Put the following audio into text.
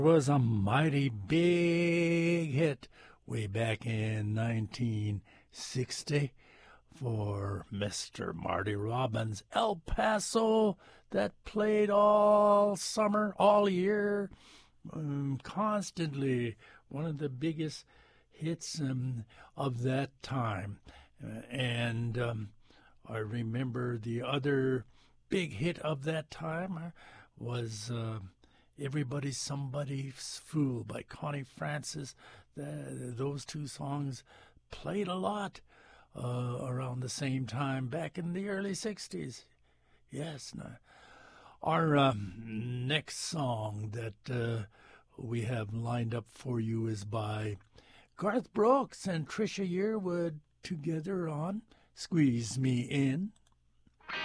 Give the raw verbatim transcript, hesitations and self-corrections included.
Was a mighty big hit way back in nineteen sixty for Mister Marty Robbins. El Paso, that played all summer, all year, um, constantly. One of the biggest hits um, of that time. Uh, and um, I remember the other big hit of that time was... Uh, Everybody's Somebody's Fool by Connie Francis. The, those two songs played a lot uh, around the same time back in the early sixties. Yes. No. Our um, next song that uh, we have lined up for you is by Garth Brooks and Trisha Yearwood together on Squeeze Me In.